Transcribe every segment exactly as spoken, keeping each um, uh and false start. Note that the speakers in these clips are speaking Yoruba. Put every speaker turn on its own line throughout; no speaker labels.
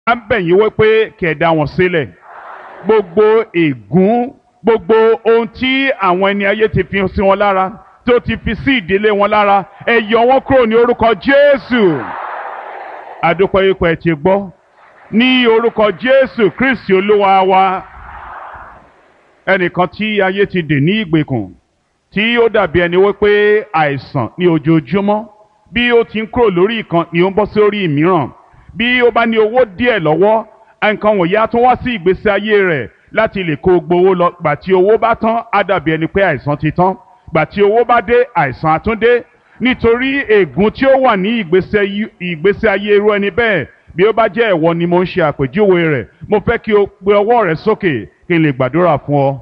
a ń bẹ̀ yín wípé kí ẹ dá wọn sílẹ̀ gbogbo ègún gbogbo ohun tí àwọn ẹni ayé ti fi sí wọn lára tó ti fi sí ìdílé wọn lára ẹ yọ wọn kúrò ní orúkọ Jésù adúpẹ́ wípé ẹ ti gbọ́ ní orúkọ Jésù Kristi Olúwa wa. Ẹnìkan tí ayé ti dè ní ìgbèkùn tí ó dàbí ẹni wípé àìsàn ní ojoojúmọ́ bí ó ti ń kúrò lórí ìkan ni ó ń bọ́ sí orí ìmíràn bí ó bá ní owó díẹ̀ lọ́wọ́ nǹkan wọ̀nyí á tún wá sí ìgbésí ayé rẹ̀ láti lè kó gbowó lọ gbà tí owó bá tán á dàbí ẹni pé àìsàn ti tán gbà tí owó bá dé àìsàn á tún dé nítorí ègún tí ó wà ní ìgbésí ayé irú ẹni bẹ́ẹ̀ bí ó bá jẹ́ ẹ̀wọ ni mo ń ṣe àpèjúwe rẹ̀ mo fẹ́ kí o gbé ọwọ́ rẹ sókè kí n lè gbàdúrà fún ọ.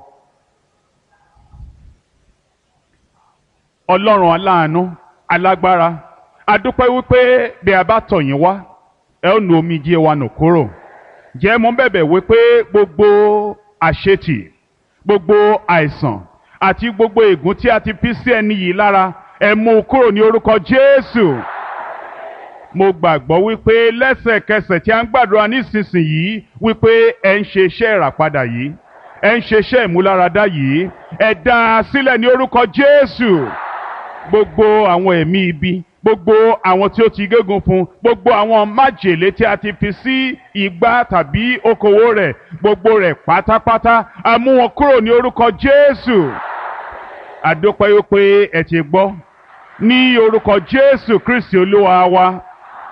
Ọlọ́run aláàánú alágbára a dúpẹ́ wípé bí a bá tọ̀ yín wá ẹ ó nu omijé wa nù kúrò jẹ́ mo bẹ̀bẹ̀ wípé gbogbo àṣetì gbogbo àìsàn àti gbogbo ègún tí a ti fi sí ẹni yìí lára ẹ mú u kúrò ní orúkọ Jésù. Mo gbàgbọ́ wípé lẹ́sẹ̀kẹsẹ̀ tí a ń gbàdúrà nísinsìnyí wípé ẹ ń ṣe iṣẹ́ ìràpadà yìí ẹ ń ṣe iṣẹ́ ìmúláradá yìí ẹ dá a sílẹ̀ ní orúkọ Jésù. Gbogbo àwọn ẹ̀mí ibi gbogbo àwọn tí ó ti gégùn fún gbogbo àwọn májèlé tí a ti fi sí igbá tàbí okòwò rẹ̀ gbogbo rẹ̀ pátápátá a mú wọn kúrò ní orúkọ Jésù. A dúpẹ́ wípé ẹ ti gbọ́ ní orúkọ Jésù Kristi Olúwa wa.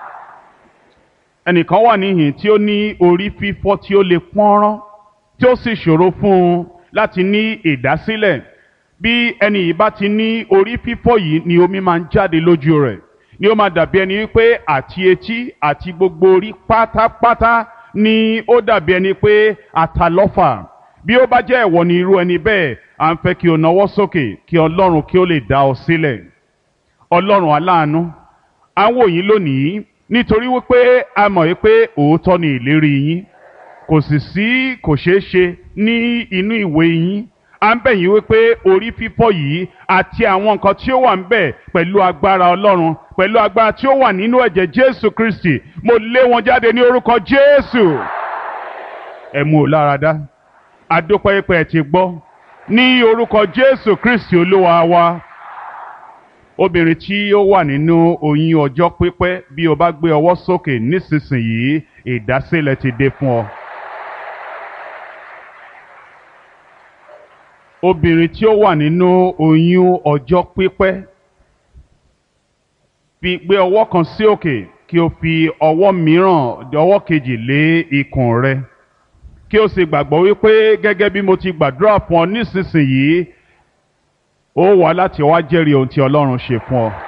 Ẹnìkan wà níhìn tí ó ní orí fífọ́ tí ó lè pọ́nrán tí ó sì ṣòro fún un láti ní ìdásílẹ̀ bí ẹni yìí bá ti ní orí fífọ́ yìí ni omi máa ń jáde lójú rẹ̀ ni ó máa dàbí ẹni wípé àti etí àti gbogbo orí pátápátá ni ó dàbí ẹni pé àtàlọ́fà bí ó bá jẹ́ ẹ̀wọ̀ ni irú ẹni bẹ́ẹ̀ à ń fẹ́ kí o nawọ́ sókè kí Ọlọ́run kí ó lè dá ọ sílẹ̀. Ọlọ́run aláàánú à ń wò yín lónìí nítorí wípé a mọ̀ wípé òótọ́ ni ìlérí yín kò sì sí kò ṣeé ṣe ní inú ìwé yín à ń bẹ̀ yín wípé orí fífọ́ yìí àti àwọn nǹkan tí ó wà ń bẹ̀ pẹ̀lú agbára Ọlọ́run pẹ̀lú agbára tí ó wà nínú ẹ̀jẹ̀ Jésù Kristi mo lé wọn jáde ní orúkọ Jésù. Ẹ mú o láradá a dúpẹ́ pé ẹ ti gbọ́ ní orúkọ Jésù Kristi Olúwa wa. Obìnrin tí ó wà nínú oyún ọjọ́ pípẹ́ bí o bá gbé ọwọ́ sókè nísinsìnyí ìdásílẹ̀ ti dé fún ọ. Obìnrin tí ó wà nínú oyún ọjọ́ pípẹ́ fi gbé ọwọ́ kan sí òkè kí o fi ọwọ́ mìíràn ọwọ́ kejì lé ikùn rẹ kí o sì gbàgbọ́ wípé gẹ́gẹ́ bí mo ti gbàdúrà fún ọ nísinsìnyí ó wá láti wá jẹ́rìí ohun tí Ọlọ́run ṣe fún ọ.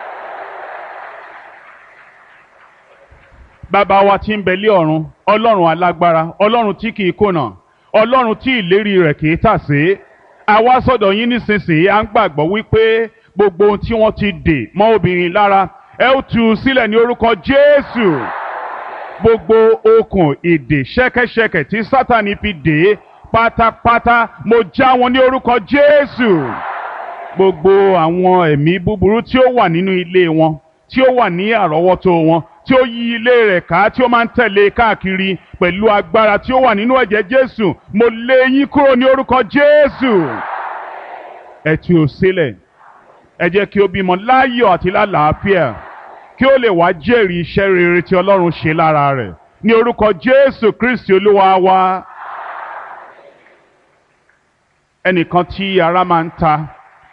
Bàbá wa tí ń bẹ lé ọ̀run Ọlọ́run alágbára Ọlọ́run tí kìí kùnà Ọlọ́run tí ìlérí rẹ̀ kìí tàsé àwa sọ́dọ̀ yín nísinsìnyí à ń gbàgbọ́ wípé gbogbo ohun tí wọ́n ti dè mọ́ obìnrin lára ẹ ó tú u sílẹ̀ ní orúkọ Jésù. Gbogbo okùn ìdè ṣẹ́kẹ́ṣẹkẹ̀ tí Sátánì fi dè pátápátá mo já wọn ní orúkọ Jésù. Gbogbo àwọn ẹ̀mí búburú tí ó wà nínú ilé wọn tí ó wà ní àrọ́wọ́tó wọn tí ó yí ilé rẹ̀ ká tí ó máa ń tẹ̀lé káàkiri pẹ̀lú agbára tí ó wà nínú ẹ̀jẹ̀ Jésù mo lé yín kúrò ní orúkọ Jésù. Ẹ tú u sílẹ̀ ẹ jẹ́ kí ó bímọ láyọ̀ àti lálàáfíà kí ó lè wá jẹ́rìí iṣẹ́ rere tí Ọlọ́run ṣe lára rẹ̀ ní orúkọ Jésù Kristi Olúwa wa. Ẹnìkan tí ara máa ń ta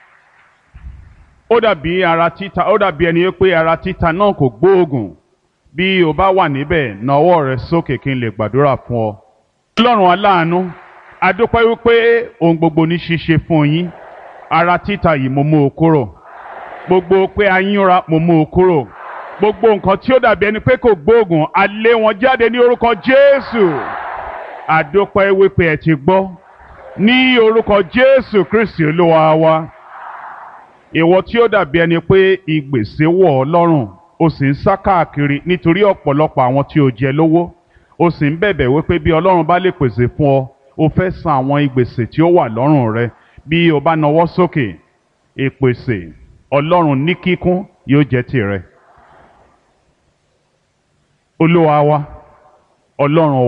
ó dàbí ara títa ó dàbí ẹni pé ara títa náà kò gbóògùn bí o bá wà níbẹ̀ na ọwọ́ rẹ sókè kí n lè gbàdúrà fún ọ. Ọlọ́run aláàánú a dúpẹ́ wípé ohun gbogbo ní ṣíṣe fún yín ara títa yìí mo mú o kúrò gbogbo pé a yínra mo mú o kúrò gbogbo nǹkan tí ó dàbí ẹni pé kò gbóògùn a lé wọn jáde ní orúkọ Jésù. A dúpẹ́ wípé ẹ ti gbọ́ ní orúkọ Jésù Kristi Olúwa wa. Ìwọ tí ó dàbí ẹni pé ìgbèsè wọ̀ ọ́ lọ́rùn o sì ń sá káàkiri nítorí ọ̀pọ̀lọpọ̀ àwọn tí o jẹ lówó o sì ń bẹ̀bẹ̀ wípé bí Ọlọ́run bá lè pèsè fún ọ o fẹ́ san àwọn ìgbèsè tí ó wà lọ́rùn rẹ bí o bá nawọ́ sókè ìpèsè Ọlọ́run ní kíkún yóò jẹ́ tìrẹ. Olúwa wa ọlọ́run